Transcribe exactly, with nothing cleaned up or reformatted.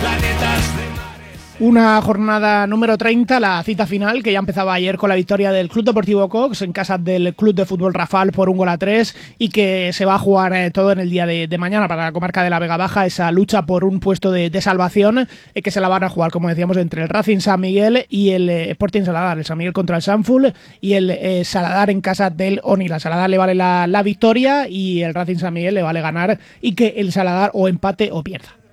Una jornada número treinta, la cita final, que ya empezaba ayer con la victoria del Club Deportivo Cox en casa del Club de Fútbol Rafal por un gol a tres, y que se va a jugar eh, todo en el día de, de mañana para la comarca de la Vega Baja, esa lucha por un puesto de, de salvación, eh, que se la van a jugar, como decíamos, entre el Racing San Miguel y el eh, Sporting Saladar, el San Miguel contra el Sanful y el eh, Saladar en casa del Onil. Al Saladar le vale la, la victoria y el Racing San Miguel le vale ganar y que el Saladar o empate o pierda.